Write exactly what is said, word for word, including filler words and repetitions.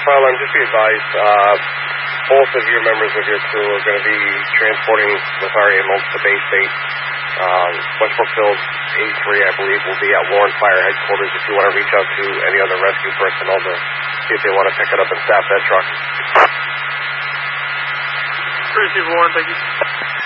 fire alarm, just be advised, uh, both of your members of your crew are going to be transporting Lithari amongst the Bay State. Um, Westbrook Field A three, I believe, will be at Warren Fire Headquarters if you want to reach out to any other rescue personnel to see if they want to pick it up and staff that truck. Receive Warren, thank you.